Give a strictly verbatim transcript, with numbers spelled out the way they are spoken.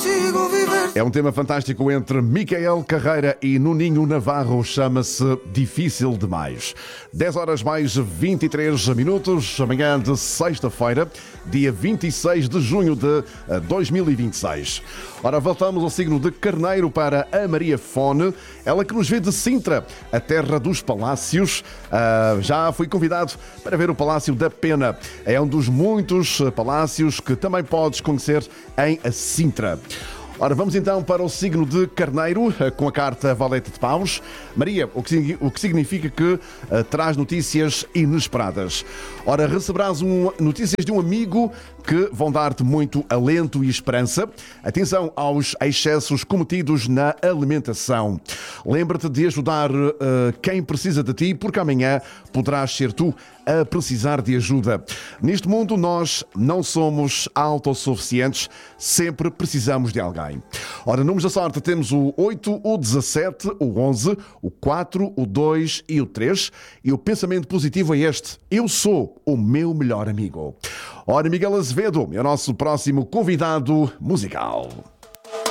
consigo viver. É um tema fantástico entre Micael Carreira e Nuninho Navarro, chama-se Difícil Demais. dez horas mais vinte e três minutos, amanhã de sexta-feira, dia vinte e seis de junho de dois mil e vinte e seis. Ora, voltamos ao signo de Carneiro para a Maria Fone, ela que nos vê de Sintra, a terra dos palácios. Uh, já fui convidado para ver o Palácio da Pena. É um dos muitos palácios que também podes conhecer em Sintra. Ora, vamos então para o signo de Carneiro, com a carta Valete de Paus. Maria, o que, o que significa que uh, traz notícias inesperadas. Ora, receberás um, notícias de um amigo que vão dar-te muito alento e esperança. Atenção aos excessos cometidos na alimentação. Lembra-te de ajudar uh, quem precisa de ti, porque amanhã poderás ser tu a precisar de ajuda. Neste mundo nós não somos autossuficientes, sempre precisamos de alguém. Ora, números da sorte temos o oito, o dezassete, o onze, o quatro, o dois e o três. E o pensamento positivo é este: eu sou o meu melhor amigo. Ora, Miguel Azevedo é o nosso próximo convidado musical.